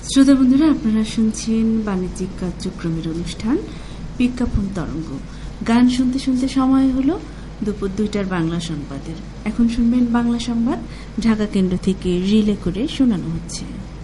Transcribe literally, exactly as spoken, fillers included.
শ্রোতা বন্ধুরা, আপনারা শুনছেন বাণিজ্যিক কার্যক্রমের অনুষ্ঠান বিজ্ঞাপন তরঙ্গ। গান শুনতে শুনতে সময় হলো দুপুর দুইটার বাংলা সংবাদের। এখন শুনবেন বাংলা সংবাদ, ঢাকা কেন্দ্র থেকে রিলে করে শোনানো হচ্ছে।